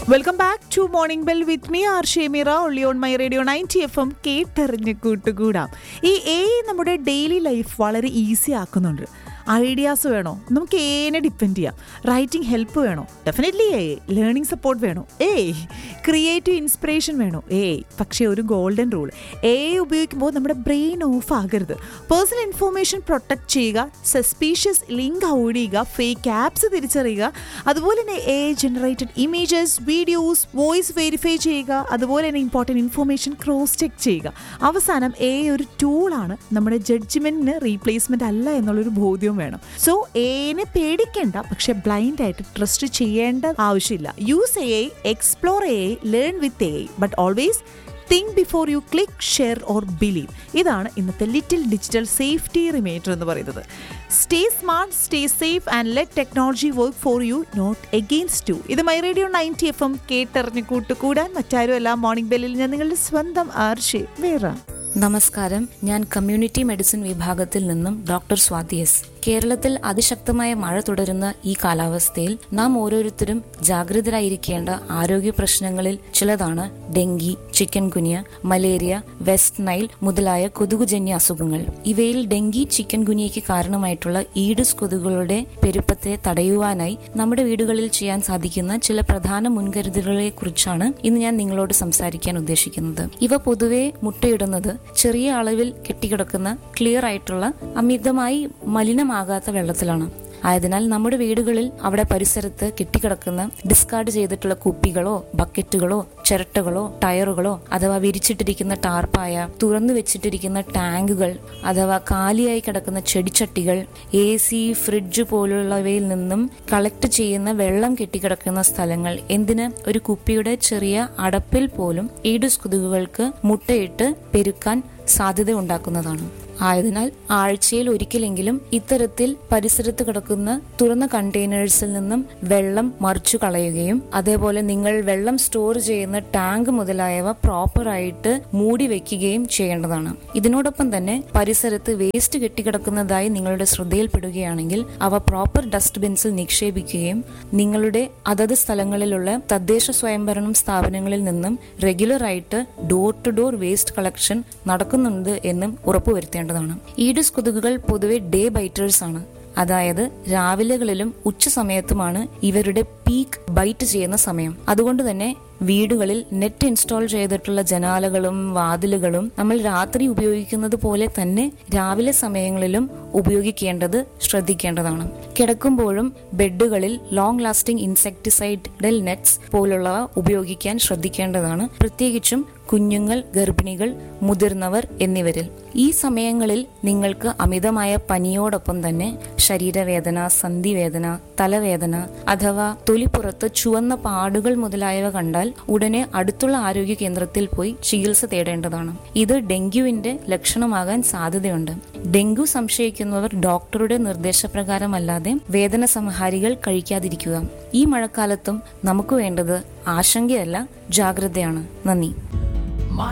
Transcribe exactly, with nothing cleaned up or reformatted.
Welcome back to morning bell with me R ഷേമിറ only on my radio ninety F M കേട്ടറിഞ്ഞ് കൂട്ടുകൂടാം. ഈ A നമ്മുടെ daily life വളരെ easy ആക്കുന്നുണ്ട്. Ideas വേണോ, നമുക്ക് ഏനെ ഡിപ്പെൻഡ് ചെയ്യാം. റൈറ്റിംഗ് ഹെൽപ്പ് വേണോ, ഡെഫിനറ്റ്ലി ഏ. ലേണിംഗ് സപ്പോർട്ട് വേണോ, ഏയ്. ക്രിയേറ്റീവ് ഇൻസ്പിറേഷൻ വേണോ, ഏയ്. പക്ഷേ ഒരു ഗോൾഡൻ റൂൾ, എ ഉപയോഗിക്കുമ്പോൾ നമ്മുടെ ബ്രെയിൻ ഓഫ് ആകരുത്. പേഴ്സണൽ ഇൻഫോർമേഷൻ പ്രൊട്ടക്ട് ചെയ്യുക, സസ്പീഷ്യസ് ലിങ്ക് അവോയ്ഡ് ചെയ്യുക, ഫേക്ക് ആപ്സ് തിരിച്ചറിയുക, അതുപോലെ തന്നെ A generated images, videos, voice verify ചെയ്യുക, അതുപോലെ തന്നെ ഇമ്പോർട്ടൻറ്റ് ഇൻഫോർമേഷൻ ക്രോസ് ചെക്ക് ചെയ്യുക. അവസാനം എ ഒരു ടൂളാണ്, നമ്മുടെ ജഡ്ജ്മെൻറ്റിന് റീപ്ലേസ്മെൻറ്റ് അല്ല എന്നുള്ളൊരു ബോധ്യം വേണം. സോ എനെ പേടിക്കേണ്ട, പക്ഷെ ബ്ലൈൻഡ് ആയിട്ട് ട്രസ്റ്റ് ചെയ്യേണ്ട ആവശ്യമില്ല. Use A I, explore A I, learn with a I, but always think before you click, share or believe. ഇതാണ് ഇന്നത്തെ ലിറ്റിൽ ഡിജിറ്റൽ സേഫ്റ്റി റിമൈൻഡർ എന്ന് പറയുന്നത്. Stay smart, stay safe and let technology work for you, not against U. ഇത് my radio ninety F M കേട്ടറിഞ്ഞ് കൂട്ടുകൂടാൻ മറ്റാരും എല്ലാം morning ബെല്ലിൽ ഞാൻ നിങ്ങളുടെ സ്വന്തം ആർഷേ വേറ. നമസ്കാരം, ഞാൻ കമ്മ്യൂണിറ്റി മെഡിസിൻ വിഭാഗത്തിൽ നിന്നും ഡോക്ടർ സ്വാതി എസ്. കേരളത്തിൽ അതിശക്തമായ മഴ തുടരുന്ന ഈ കാലാവസ്ഥയിൽ നാം ഓരോരുത്തരും ജാഗ്രതരായിരിക്കേണ്ട ആരോഗ്യ പ്രശ്നങ്ങളിൽ ചിലതാണ് dengue, chicken ഗുനിയ, malaria, west Nile മുതലായ കൊതുകുജന്യ അസുഖങ്ങൾ. ഇവയിൽ ഡെങ്കി, ചിക്കൻ ഗുനിയയ്ക്ക് കാരണമായിട്ടുള്ള ഈഡിസ് കൊതുകുകളുടെ പെരുപ്പത്തെ തടയുവാനായി നമ്മുടെ വീടുകളിൽ ചെയ്യാൻ സാധിക്കുന്ന ചില പ്രധാന മുൻകരുതലുകളെ കുറിച്ചാണ് ഇന്ന് ഞാൻ നിങ്ങളോട് സംസാരിക്കാൻ ഉദ്ദേശിക്കുന്നത്. ഇവ പൊതുവെ മുട്ടയിടുന്നത് ചെറിയ അളവിൽ കെട്ടിക്കിടക്കുന്ന ക്ലിയർ ആയിട്ടുള്ള അമിതമായി മലിനമാകാത്ത വെള്ളത്തിലാണ്. ആയതിനാൽ നമ്മുടെ വീടുകളിൽ അവിടെ പരിസരത്ത് കെട്ടിക്കിടക്കുന്ന ഡിസ്കാർഡ് ചെയ്തിട്ടുള്ള കുപ്പികളോ ബക്കറ്റുകളോ ചിരട്ടകളോ ടയറുകളോ അഥവാ വിരിച്ചിട്ടിരിക്കുന്ന ടാർപ്പായ, തുറന്നു വെച്ചിട്ടിരിക്കുന്ന ടാങ്കുകൾ അഥവാ കാലിയായി കിടക്കുന്ന ചെടിച്ചട്ടികൾ, എ സി, ഫ്രിഡ്ജ് പോലുള്ളവയിൽ നിന്നും കളക്ട് ചെയ്യുന്ന വെള്ളം കെട്ടിക്കിടക്കുന്ന സ്ഥലങ്ങൾ, എന്തിന് ഒരു കുപ്പിയുടെ ചെറിയ അടപ്പിൽ പോലും ഈഡിസ് കൊതുകുകൾക്ക് മുട്ടയിട്ട് പെരുക്കാൻ സാധ്യത ഉണ്ടാക്കുന്നതാണ്. ആയതിനാൽ ആഴ്ചയിൽ ഒരിക്കലെങ്കിലും ഇത്തരത്തിൽ പരിസരത്ത് കിടക്കുന്ന തുറന്ന കണ്ടെയ്നേഴ്സിൽ നിന്നും വെള്ളം മറിച്ചു കളയുകയും അതേപോലെ നിങ്ങൾ വെള്ളം സ്റ്റോർ ചെയ്യുന്ന ടാങ്ക് മുതലായവ പ്രോപ്പറായിട്ട് മൂടി വെക്കുകയും ചെയ്യേണ്ടതാണ്. ഇതിനോടൊപ്പം തന്നെ പരിസരത്ത് വേസ്റ്റ് കെട്ടിക്കിടക്കുന്നതായി നിങ്ങളുടെ ശ്രദ്ധയിൽപ്പെടുകയാണെങ്കിൽ അവ പ്രോപ്പർ ഡസ്റ്റ്ബിൻസിൽ നിക്ഷേപിക്കുകയും നിങ്ങളുടെ അതത് സ്ഥലങ്ങളിലുള്ള തദ്ദേശ സ്വയംഭരണം സ്ഥാപനങ്ങളിൽ നിന്നും റെഗുലറായിട്ട് door to door waste collection നടക്കുന്നുണ്ട് എന്നും ഉറപ്പുവരുത്തേണ്ടതാണ്. ഈഡിസ് കൊതുകുകൾ പൊതുവെ ഡേ ബൈറ്റേഴ്സ് ആണ്. അതായത് രാവിലെകളിലും ഉച്ച സമയത്തുമാണ് ഇവരുടെ പീക്ക് ബൈറ്റ് ചെയ്യുന്ന സമയം. അതുകൊണ്ട് തന്നെ വീടുകളിൽ നെറ്റ് ഇൻസ്റ്റാൾ ചെയ്തിട്ടുള്ള ജനാലകളും വാതിലുകളും നമ്മൾ രാത്രി ഉപയോഗിക്കുന്നത് പോലെ തന്നെ രാവിലെ സമയങ്ങളിലും ഉപയോഗിക്കേണ്ടത് ശ്രദ്ധിക്കേണ്ടതാണ്. കിടക്കുമ്പോഴും ബെഡുകളിൽ ലോങ് ലാസ്റ്റിംഗ് ഇൻസെക്ടിസൈഡൽ നെറ്റ്സ് പോലുള്ളവ ഉപയോഗിക്കാൻ ശ്രദ്ധിക്കേണ്ടതാണ്, പ്രത്യേകിച്ചും കുഞ്ഞുങ്ങൾ, ഗർഭിണികൾ, മുതിർന്നവർ എന്നിവരിൽ. ഈ സമയങ്ങളിൽ നിങ്ങൾക്ക് അമിതമായ പനിയോടൊപ്പം തന്നെ ശരീരവേദന, സന്ധിവേദന, തലവേദന അഥവാ തൊലിപ്പുറത്ത് ചുവന്ന പാടുകൾ മുതലായവ കണ്ടാൽ ഉടനെ അടുത്തുള്ള ആരോഗ്യ കേന്ദ്രത്തിൽ പോയി ചികിത്സ തേടേണ്ടതാണ്. ഇത് ഡെങ്കുവിന്റെ ലക്ഷണമാകാൻ സാധ്യതയുണ്ട്. ഡെങ്കു സംശയിക്കുന്നവർ ഡോക്ടറുടെ നിർദ്ദേശപ്രകാരമല്ലാതെ വേദന സംഹാരികൾ കഴിക്കാതിരിക്കുക. ഈ മഴക്കാലത്തും നമുക്ക് വേണ്ടത് ആശങ്കയല്ല, ജാഗ്രതയാണ്. നന്ദി.